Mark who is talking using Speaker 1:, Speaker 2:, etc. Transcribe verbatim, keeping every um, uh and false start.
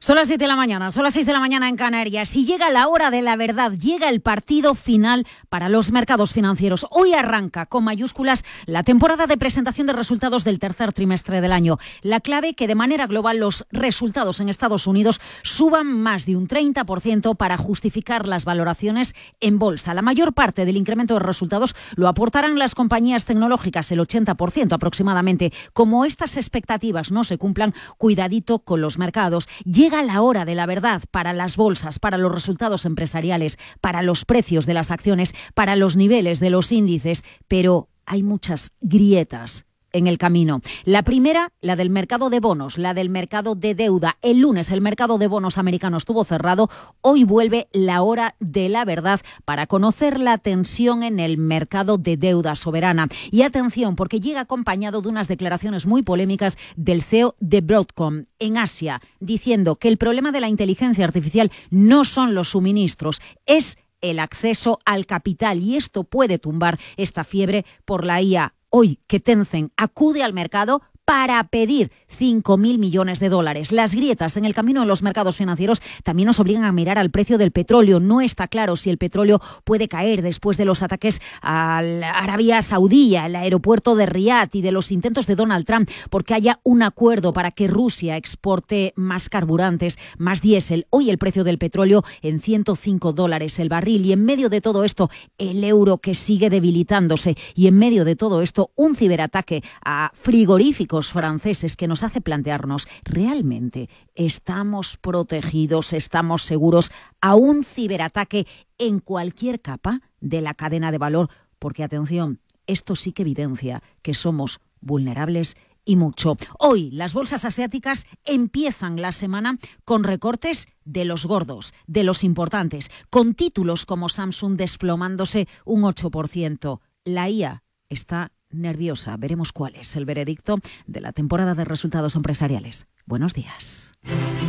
Speaker 1: Son las siete de la mañana, son las seis de la mañana en Canarias y llega la hora de la verdad, llega el partido final para los mercados financieros. Hoy arranca con mayúsculas la temporada de presentación de resultados del tercer trimestre del año. La clave que de manera global los resultados en Estados Unidos suban más de un treinta por ciento para justificar las valoraciones en bolsa. La mayor parte del incremento de resultados lo aportarán las compañías tecnológicas, el ochenta por ciento aproximadamente. Como estas expectativas no se cumplan, cuidadito con los mercados. Llega la hora de la verdad para las bolsas, para los resultados empresariales, para los precios de las acciones, para los niveles de los índices, pero hay muchas grietas en el camino. La primera, la del mercado de bonos, la del mercado de deuda. El lunes el mercado de bonos americano estuvo cerrado. Hoy vuelve la hora de la verdad para conocer la tensión en el mercado de deuda soberana. Y atención, porque llega acompañado de unas declaraciones muy polémicas del C E O de Broadcom en Asia, diciendo que el problema de la inteligencia artificial no son los suministros, es el acceso al capital. Y esto puede tumbar esta fiebre por la I A. Hoy que Tencent acude al mercado para pedir cinco mil millones de dólares. Las grietas en el camino de los mercados financieros también nos obligan a mirar al precio del petróleo. No está claro si el petróleo puede caer después de los ataques a Arabia Saudí, al aeropuerto de Riad y de los intentos de Donald Trump porque haya un acuerdo para que Rusia exporte más carburantes, más diésel. Hoy el precio del petróleo en ciento cinco dólares el barril y en medio de todo esto el euro que sigue debilitándose y en medio de todo esto un ciberataque a frigoríficos franceses que nos hace plantearnos, ¿realmente estamos protegidos, estamos seguros a un ciberataque en cualquier capa de la cadena de valor? Porque, atención, esto sí que evidencia que somos vulnerables y mucho. Hoy las bolsas asiáticas empiezan la semana con recortes de los gordos, de los importantes, con títulos como Samsung desplomándose un ocho por ciento. La I A está nerviosa. Veremos cuál es el veredicto de la temporada de resultados empresariales. Buenos días.